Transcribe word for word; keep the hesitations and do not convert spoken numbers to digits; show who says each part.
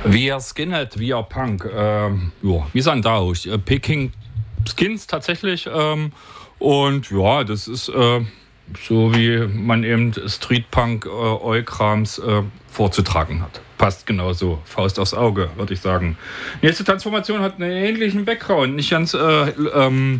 Speaker 1: Wir Skinhead, wir Punk. Ähm, ja, wie sind da auch? Äh, Peking Skins tatsächlich. Ähm, und ja, das ist äh, so, wie man eben Streetpunk äh, Eukrams äh, vorzutragen hat. Passt genauso. Faust aufs Auge, würde ich sagen. Nächste Transformation hat einen ähnlichen Background. Nicht ganz äh, ähm,